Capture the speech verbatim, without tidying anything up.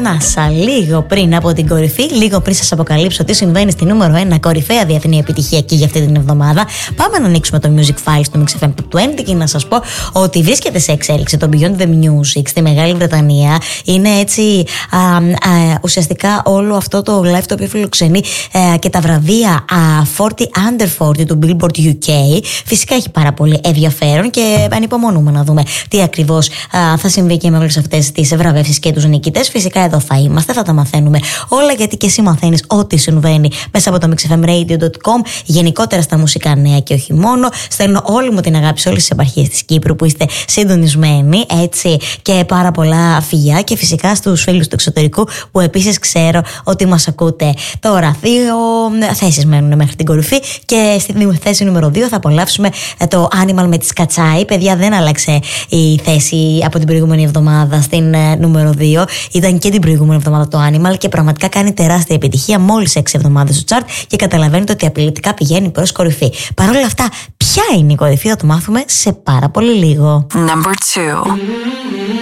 ανάσα λίγο πριν από την κορυφή, λίγο πριν σας αποκαλύψω τι συμβαίνει στη νούμερο ένα κορυφαία διεθνή επιτυχία και για αυτή την εβδομάδα. Πάμε να ανοίξουμε το Music Files του Mix εφ εμ Top είκοσι και να σας πω ότι βρίσκεται σε εξέλιξη το Beyond the Music στη Μεγάλη Βρετανία. Είναι έτσι α, α, ουσιαστικά όλο αυτό το live το οποίο φιλοξενεί α, και τα βραβεία α, σαράντα under σαράντα του Billboard γιου κέι. Φυσικά έχει πάρα πολύ ενδιαφέρον και ανυπομονούμε να δούμε τι ακριβώς α, θα συμβεί και με όλες αυτές τις βραβεύσεις και τους νικητές. Φυσικά εδώ θα είμαστε, θα τα μαθαίνουμε όλα, γιατί και εσύ μαθαίνεις ό,τι συμβαίνει μέσα από το mix f m radio dot com, γενικότερα στα μουσικά νέα και όχι μόνο. Στέλνω όλη μου την αγάπη σε όλες τις επαρχίες της Κύπρου που είστε συντονισμένοι, έτσι, και πάρα πολλά φιλιά, και φυσικά στους φίλους του εξωτερικού που επίσης ξέρω ότι μας ακούτε. Τώρα, δύο θέσεις μένουν μέχρι την κορυφή και στη θέση νούμερο δύο θα απολαύσουμε το Animal με τη Σκατσάη. Παιδιά, δεν άλλαξε η θέση από την προηγούμενη εβδομάδα στην νούμερο δύο. Ήταν και την προηγούμενη εβδομάδα το Animal και πραγματικά κάνει τεράστια επιτυχία μόλις έξι εβδομάδες στο chart και καταλαβαίνετε ότι απειλητικά πηγαίνει προς κορυφή. Παρ' όλα αυτά, ποια είναι η κορυφή θα το μάθουμε σε πάρα πολύ λίγο. Number two.